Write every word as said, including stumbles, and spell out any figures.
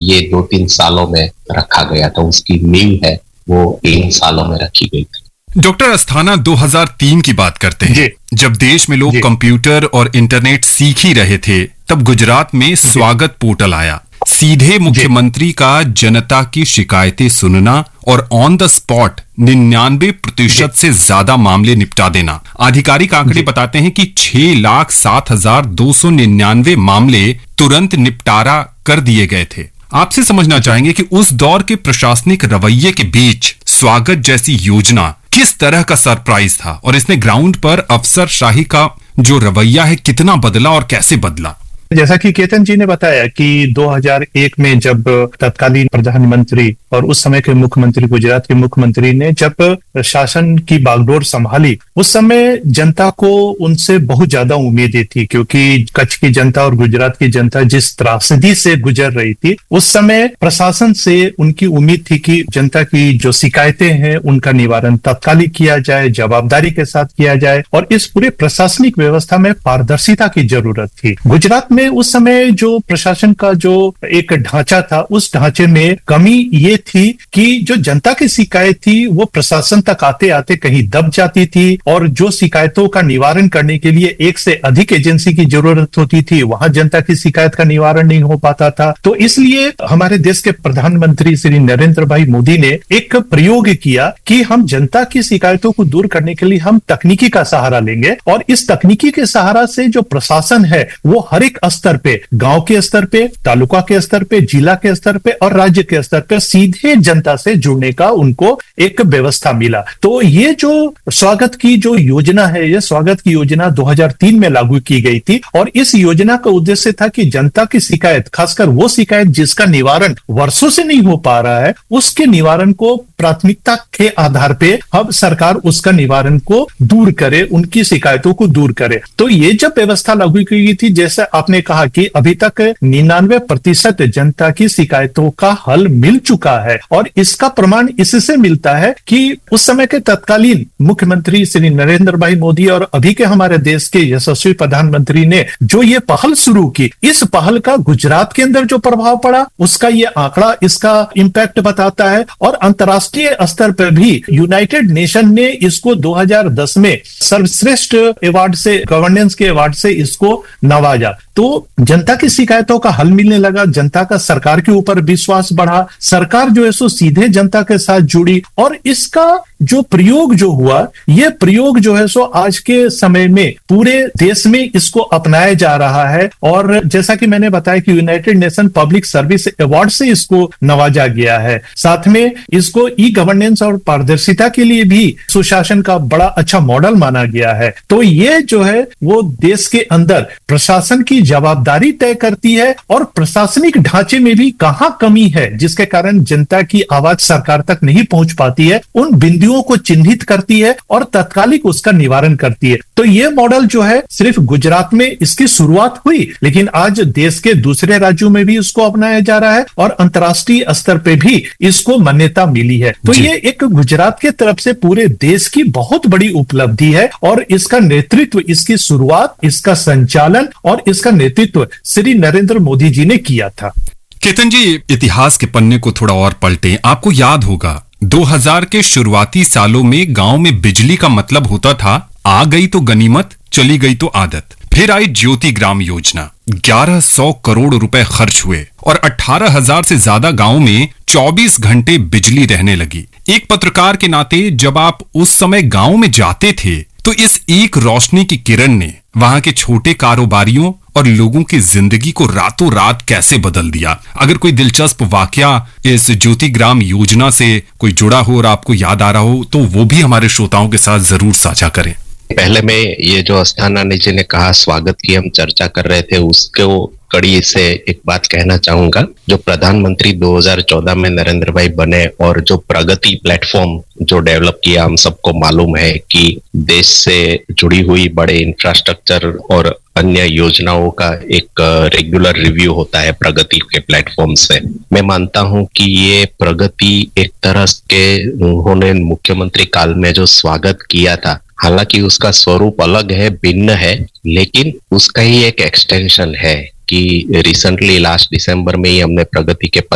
ये दो तीन सालों में रखा गया था, उसकी नींव है वो तीन सालों में रखी गई थी। डॉक्टर अस्थाना, दो हज़ार तीन की बात करते हैं, जब देश में लोग कंप्यूटर और इंटरनेट सीख ही रहे थे, तब गुजरात में स्वागत पोर्टल आया। सीधे मुख्यमंत्री का जनता की शिकायतें सुनना और ऑन द स्पॉट निन्यानवे प्रतिशत से ज्यादा मामले निपटा देना। आधिकारिक आंकड़े बताते हैं कि छह लाख सात हजार दो सौ निन्यानवे मामले तुरंत निपटारा कर दिए गए थे। आपसे समझना चाहेंगे कि उस दौर के प्रशासनिक रवैये के बीच स्वागत जैसी योजना किस तरह का सरप्राइज था और इसने ग्राउंड पर अफसरशाही का जो रवैया है कितना बदला और कैसे बदला। जैसा कि केतन जी ने बताया कि दो हज़ार एक में जब तत्कालीन प्रधानमंत्री और उस समय के मुख्यमंत्री, गुजरात के मुख्यमंत्री ने जब शासन की बागडोर संभाली, उस समय जनता को उनसे बहुत ज्यादा उम्मीदें थी, क्योंकि कच्छ की जनता और गुजरात की जनता जिस त्रासदी से गुजर रही थी, उस समय प्रशासन से उनकी उम्मीद थी कि जनता की जो शिकायतें हैं उनका निवारण तत्कालिक किया जाए, जवाबदारी के साथ किया जाए और इस पूरे प्रशासनिक व्यवस्था में पारदर्शिता की जरूरत थी। गुजरात में उस समय जो प्रशासन का जो एक ढांचा था, उस ढांचे में कमी ये थी कि जो जनता की शिकायत थी वो प्रशासन तक आते आते कहीं दब जाती थी और जो शिकायतों का निवारण करने के लिए एक से अधिक एजेंसी की जरूरत होती थी, वहां जनता की शिकायत का निवारण नहीं हो पाता था। तो इसलिए हमारे देश के प्रधानमंत्री श्री नरेंद्र भाई मोदी ने एक प्रयोग किया कि हम जनता की शिकायतों को दूर करने के लिए हम तकनीकी का सहारा लेंगे और इस तकनीकी के सहारा से जो प्रशासन है वो हर एक स्तर पे, गांव के स्तर पे, तालुका के स्तर पे, जिला के स्तर पे और राज्य के स्तर पे सीधे जनता से जुड़ने का उनको एक व्यवस्था मिला। तो ये जो स्वागत की जो योजना है, ये स्वागत की योजना दो हज़ार तीन में लागू की गई थी और इस योजना का उद्देश्य था कि जनता की शिकायत, खासकर वो शिकायत जिसका निवारण वर्षों से नहीं हो पा रहा है, उसके निवारण को प्राथमिकता के आधार पे अब सरकार उसका निवारण को दूर करे, उनकी शिकायतों को दूर करे। तो ये जब व्यवस्था लागू की गई थी, जैसे आपने कहा कि अभी तक निन्यानवे प्रतिशत जनता की शिकायतों का हल मिल चुका है और इसका प्रमाण इससे मिलता है कि उस समय के तत्कालीन मुख्यमंत्री श्री नरेंद्र भाई मोदी और अभी के हमारे देश के यशस्वी प्रधानमंत्री ने जो ये पहल शुरू की, इस पहल का गुजरात के अंदर जो प्रभाव पड़ा उसका ये आंकड़ा इसका इम्पैक्ट बताता है और अंतर्राष्ट्रीय स्तर पर भी यूनाइटेड नेशन ने इसको दो हज़ार दस में सर्वश्रेष्ठ अवार्ड से, गवर्नेंस के अवार्ड से इसको नवाजा। तो जनता की शिकायतों का हल मिलने लगा, जनता का सरकार के ऊपर विश्वास बढ़ा, सरकार जो है सो सीधे जनता के साथ जुड़ी और इसका जो प्रयोग जो हुआ, ये प्रयोग जो है सो आज के समय में पूरे देश में इसको अपनाया जा रहा है और जैसा कि मैंने बताया कि United nation public service award से इसको नवाजा गया है। साथ में इसको ई गवर्नेंस और पारदर्शिता के लिए भी सुशासन का बड़ा अच्छा मॉडल माना गया है। तो ये जो है वो देश के अंदर प्रशासन की जवाबदारी तय करती है और प्रशासनिक ढांचे में भी कहां कमी है जिसके कारण जनता की आवाज सरकार तक नहीं पहुंच पाती है, उन बिंदुओं को चिन्हित करती है और तत्कालिक उसका निवारण करती है। तो ये मॉडल जो है सिर्फ गुजरात में इसकी शुरुआत हुई, लेकिन आज देश के दूसरे राज्यों में भी इसको अपनाया जा रहा है और अंतर्राष्ट्रीय स्तर पे भी इसको मान्यता मिली है। तो ये एक गुजरात के तरफ से पूरे देश की बहुत बड़ी उपलब्धि है और इसका नेतृत्व, इसकी शुरुआत, इसका संचालन और इसका नेतृत्व श्री नरेंद्र मोदी जी ने किया था। केतन जी, इतिहास के पन्ने को थोड़ा और पलटें। आपको याद होगा दो हज़ार के शुरुआती सालों में गांव में बिजली का मतलब होता था आ गई तो गनीमत, चली गई तो आदत। फिर आई ज्योति ग्राम योजना, ग्यारह सौ करोड़ रुपए खर्च हुए और अठारह हज़ार से ज्यादा गांव में चौबीस घंटे बिजली रहने लगी। एक पत्रकार के नाते जब आप उस समय गांव में जाते थे तो इस एक रोशनी की किरण ने वहां के छोटे कारोबारियों और लोगों की जिंदगी को रातों रात कैसे बदल दिया। अगर कोई दिलचस्प वाकया इस ज्योति ग्राम योजना से कोई जुड़ा हो और आपको याद आ रहा हो तो वो भी हमारे श्रोताओं के साथ जरूर साझा करें। पहले में ये जो अस्थाना जी ने कहा स्वागत की हम चर्चा कर रहे थे, उसको कड़ी से एक बात कहना चाहूंगा। जो प्रधानमंत्री दो हज़ार चौदह में नरेंद्र भाई बने और जो प्रगति प्लेटफॉर्म जो डेवलप किया, हम सबको मालूम है कि देश से जुड़ी हुई बड़े इंफ्रास्ट्रक्चर और अन्य योजनाओं का एक रेगुलर रिव्यू होता है प्रगति के प्लेटफॉर्म से। मैं मानता हूं कि ये प्रगति एक तरह के उन्होंने मुख्यमंत्री काल में जो स्वागत किया था, हालांकि उसका स्वरूप अलग है, भिन्न है, लेकिन उसका ही एक एक्सटेंशन है कि रिसेंटली लास्ट दिसंबर में ही हमने प्रगति के